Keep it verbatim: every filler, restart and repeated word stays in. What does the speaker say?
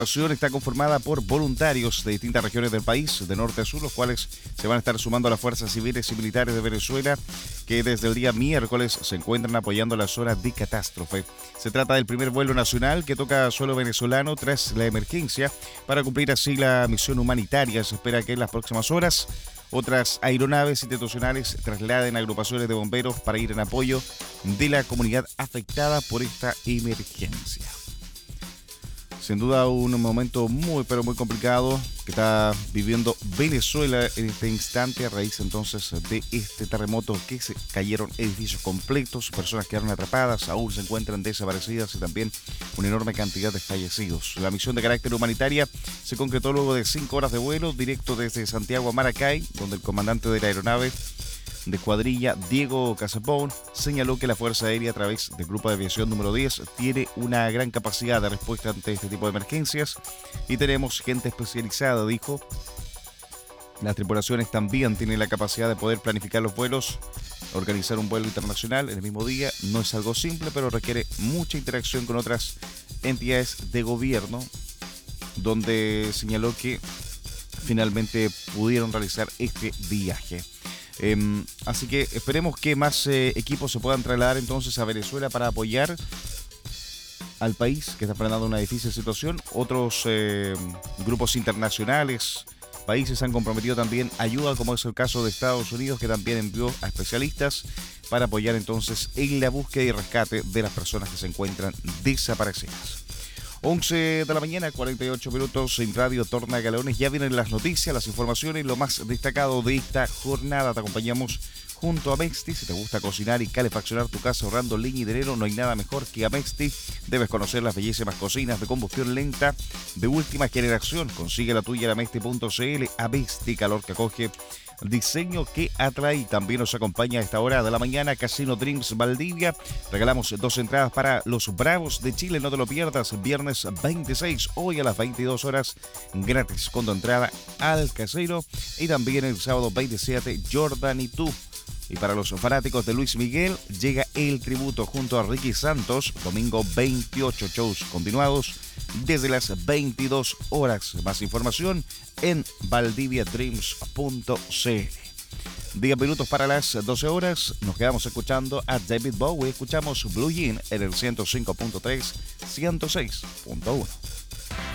La agrupación está conformada por voluntarios de distintas regiones del país, de norte a sur, los cuales se van a estar sumando a las fuerzas civiles y militares de Venezuela, que desde el día miércoles se encuentran apoyando la zona de catástrofe. Se trata del primer vuelo nacional que toca suelo venezolano tras la emergencia para cumplir así la misión humanitaria. Se espera que en las próximas horas otras aeronaves institucionales trasladen agrupaciones de bomberos para ir en apoyo de la comunidad afectada por esta emergencia. Sin duda un momento muy pero muy complicado que está viviendo Venezuela en este instante a raíz entonces de este terremoto que se cayeron edificios completos, personas quedaron atrapadas, aún se encuentran desaparecidas y también una enorme cantidad de fallecidos. La misión de carácter humanitaria se concretó luego de cinco horas de vuelo directo desde Santiago a Maracay, donde el comandante de la aeronave de escuadrilla, Diego Casapón, señaló que la Fuerza Aérea, a través del Grupo de Aviación número diez, tiene una gran capacidad de respuesta ante este tipo de emergencias y tenemos gente especializada, dijo. Las tripulaciones también tienen la capacidad de poder planificar los vuelos. Organizar un vuelo internacional en el mismo día no es algo simple, pero requiere mucha interacción con otras entidades de gobierno, donde señaló que finalmente pudieron realizar este viaje. Eh, así que esperemos que más eh, equipos se puedan trasladar entonces a Venezuela para apoyar al país que está enfrentando una difícil situación. Otros eh, grupos internacionales, países han comprometido también ayuda, como es el caso de Estados Unidos, que también envió a especialistas para apoyar entonces en la búsqueda y rescate de las personas que se encuentran desaparecidas. once de la mañana, cuarenta y ocho minutos, en Radio Torna Galeones. Ya vienen las noticias, las informaciones, lo más destacado de esta jornada. Te acompañamos junto a Amexti. Si te gusta cocinar y calefaccionar tu casa ahorrando leña y dinero, no hay nada mejor que Amexti. Debes conocer las bellísimas cocinas de combustión lenta de última generación. Consigue la tuya en amexti punto cl. Amexti, calor que acoge, diseño que atrae. También nos acompaña a esta hora de la mañana Casino Dreams Valdivia. Regalamos dos entradas para los Bravos de Chile, no te lo pierdas. Viernes veintiséis, hoy a las veintidós horas, gratis con tu entrada al casino. Y también el sábado veintisiete, Jordan y tú. Y para los fanáticos de Luis Miguel, llega el tributo junto a Ricky Santos. Domingo veintiocho, shows continuados desde las veintidós horas. Más información en valdivia dreams punto cl. diez minutos para las doce horas. Nos quedamos escuchando a David Bowie. Escuchamos Blue Jean en el ciento cinco punto tres, ciento seis punto uno.